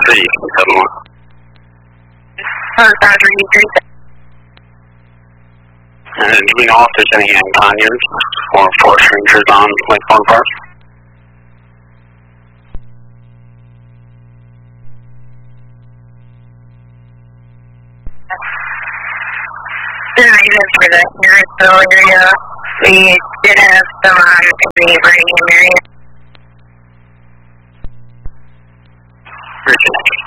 3, 71. Roger, you agree? And do you know if there's any Antonians or force rangers on Lakefront Park? Even for the Harrisville area, we did have some on the Birmingham area. Virginia.